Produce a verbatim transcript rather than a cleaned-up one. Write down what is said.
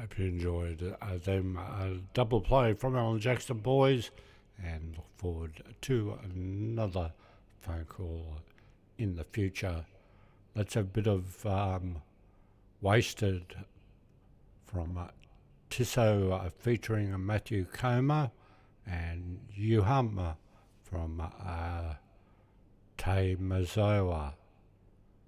Hope you enjoyed uh, them. Uh, double play from Alan Jackson Boys, and look forward to another phone call in the future. Let's have a bit of um, Wasted from uh, Tisso uh, featuring Matthew Coma, and You Hum from uh, Te Mazoa.